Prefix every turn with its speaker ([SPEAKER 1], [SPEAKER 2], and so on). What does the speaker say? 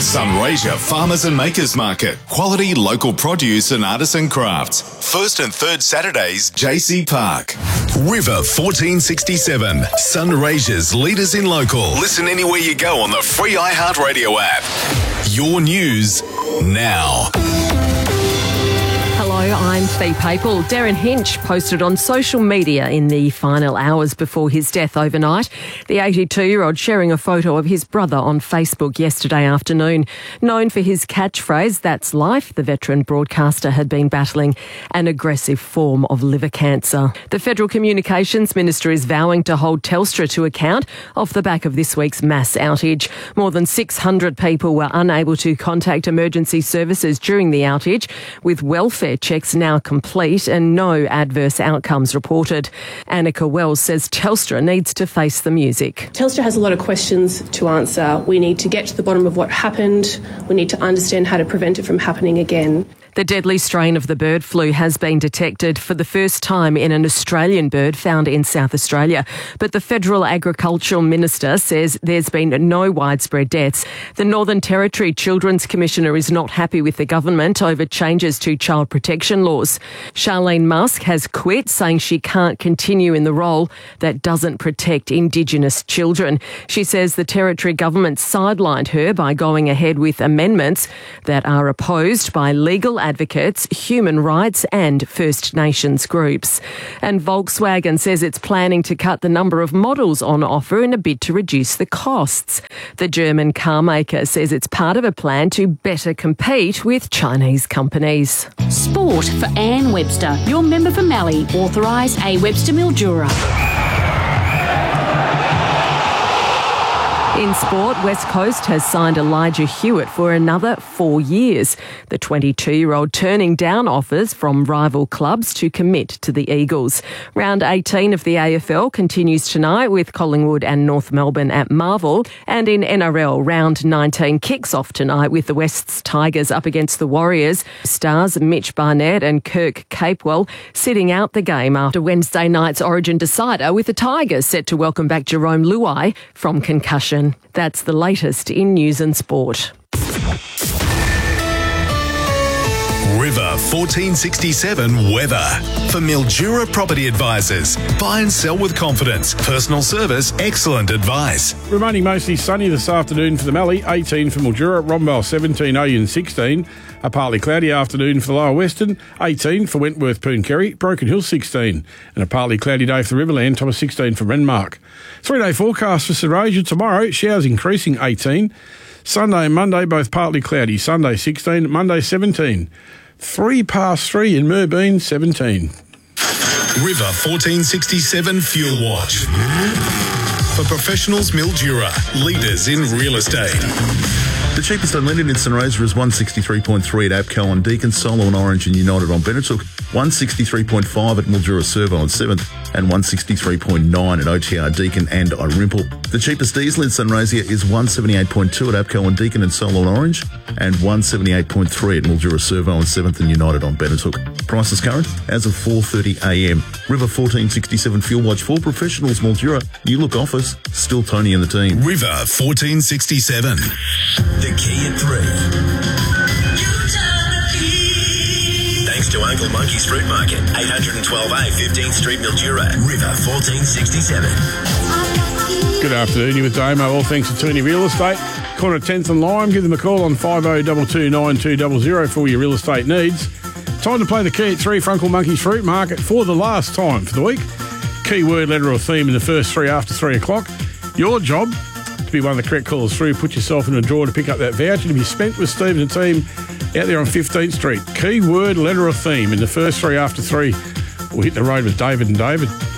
[SPEAKER 1] Sunraysia Farmers and Makers Market. Quality local produce and artisan crafts. First and third Saturdays, JC Park. River 1467. Sunraysia's leaders in local. Listen anywhere you go on the free iHeartRadio app. Your news now.
[SPEAKER 2] Hello, I'm Fee Papel. Darren Hinch posted on social media in the final hours before his death overnight. The 82-year-old sharing a photo of his brother on Facebook yesterday afternoon. Known for his catchphrase, "That's life," the veteran broadcaster had been battling an aggressive form of liver cancer. The Federal Communications Minister is vowing to hold Telstra to account off the back of this week's mass outage. More than 600 people were unable to contact emergency services during the outage, with welfare checks now complete and no adverse outcomes reported. Annika Wells says Telstra needs to face the music.
[SPEAKER 3] Telstra has a lot of questions to answer. We need to get to the bottom of what happened. We need to understand how to prevent it from happening again.
[SPEAKER 2] The deadly strain of the bird flu has been detected for the first time in an Australian bird found in South Australia. But the Federal Agricultural Minister says there's been no widespread deaths. The Northern Territory Children's Commissioner is not happy with the government over changes to child protection laws. Charlene Musk has quit, saying she can't continue in the role that doesn't protect Indigenous children. She says the Territory government sidelined her by going ahead with amendments that are opposed by legal advocates, human rights and First Nations groups. And Volkswagen says it's planning to cut the number of models on offer in a bid to reduce the costs. The German car maker says it's part of a plan to better compete with Chinese companies.
[SPEAKER 4] Sport for Anne Webster, your member for Mallee, authorised A. Webster Mildura.
[SPEAKER 2] In sport, West Coast has signed Elijah Hewitt for another 4 years. The 22-year-old turning down offers from rival clubs to commit to the Eagles. Round 18 of the AFL continues tonight with Collingwood and North Melbourne at Marvel. And in NRL, round 19 kicks off tonight with the West's Tigers up against the Warriors. Stars Mitch Barnett and Kirk Capewell sitting out the game after Wednesday night's Origin decider, with the Tigers set to welcome back Jerome Luai from concussion. That's the latest in news and sport.
[SPEAKER 1] River 1467 weather. For Mildura Property Advisors. Buy and sell with confidence. Personal service, excellent advice.
[SPEAKER 5] Remaining mostly sunny this afternoon for the Mallee, 18 for Mildura, Rombale 17, Oyen 16. A partly cloudy afternoon for the Lower Western, 18 for Wentworth, Pooncarie, Broken Hill 16. And a partly cloudy day for the Riverland, top of 16 for Renmark. 3-day forecast for Sunraysia tomorrow, showers increasing 18. Sunday and Monday both partly cloudy, Sunday 16, Monday 17. 3:03 in Moorbeen, 17.
[SPEAKER 1] River 1467 Fuel Watch. For professionals, Mildura, leaders in real estate.
[SPEAKER 6] The cheapest unleaded in Sunraysia is 163.3 at APCO on Deakin, Solo and Orange and United on Benettook, 163.5 at Mildura Servo on 7th, and 163.9 at OTR Deakin and Irimple. The cheapest diesel in Sunraysia is 178.2 at APCO on Deakin and Solo and Orange, and 178.3 at Mildura Servo on 7th and United on Benettook. Prices current as of 4:30am. River 1467 Fuel Watch for professionals, Mildura. New look offers, still Tony and the team.
[SPEAKER 1] River 1467.
[SPEAKER 7] The key at 3. Thanks to Uncle Monkey's Fruit Market, 812A 15th Street, Mildura. River 1467.
[SPEAKER 5] Good afternoon, you with Damo. All thanks to Tooney Real Estate. Corner 10th and Lime. Give them a call on 50229200 for all your real estate needs. Time to play the key at 3 for Uncle Monkey's Fruit Market for the last time for the week. Keyword, letter or theme in the first 3 after 3 o'clock. Your job, to be one of the correct callers through, put yourself in a draw to pick up that voucher to be spent with Steve and the team out there on 15th Street. Keyword, letter or theme in the first 3 after 3. We'll hit the road with David and David.